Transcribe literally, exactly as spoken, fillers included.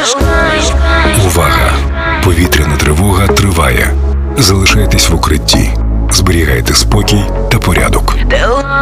Увага! Повітряна тривога триває. Залишайтесь в укритті. Зберігайте спокій та порядок.